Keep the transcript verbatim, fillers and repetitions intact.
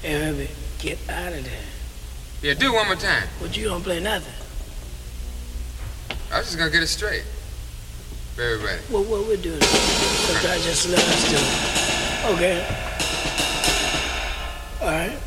Hey, Herbie, get out of there. Yeah, do it one more time. But you don't play nothing. I was just gonna get it straight. For everybody. Well, what we're doing. Sometimes just let us do it. Okay. All right.